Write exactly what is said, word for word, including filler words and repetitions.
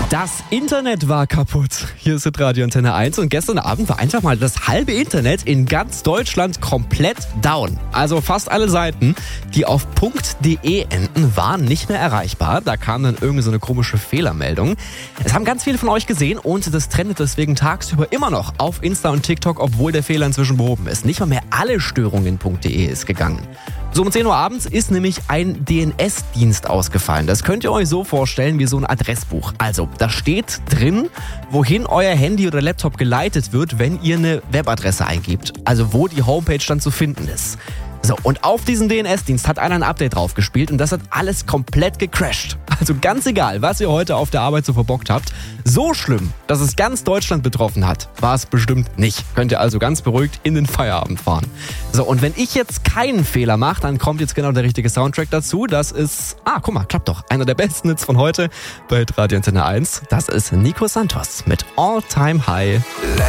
Das Internet war kaputt. Hier ist Radio Antenne eins und gestern Abend war einfach mal das halbe Internet in ganz Deutschland komplett down. Also fast alle Seiten, die auf .de enden, waren nicht mehr erreichbar. Da kam dann irgendwie so eine komische Fehlermeldung. Es haben ganz viele von euch gesehen und das trendet deswegen tagsüber immer noch auf Insta und TikTok, obwohl der Fehler inzwischen behoben ist. Nicht mal mehr alle Störungen .de ist gegangen. So um zehn Uhr abends ist nämlich ein D N S-Dienst ausgefallen. Das könnt ihr euch so vorstellen wie so ein Adressbuch. Also da steht drin, wohin euer Handy oder Laptop geleitet wird, wenn ihr eine Webadresse eingibt. Also wo die Homepage dann zu finden ist. So, und auf diesen D N S-Dienst hat einer ein Update draufgespielt und das hat alles komplett gecrashed. Also ganz egal, was ihr heute auf der Arbeit so verbockt habt, so schlimm, dass es ganz Deutschland betroffen hat, war es bestimmt nicht. Könnt ihr also ganz beruhigt in den Feierabend fahren. So, und wenn ich jetzt keinen Fehler mache, dann kommt jetzt genau der richtige Soundtrack dazu. Das ist, ah, guck mal, klappt doch, einer der besten Hits von heute bei Radio Antenne eins. Das ist Nico Santos mit All Time High.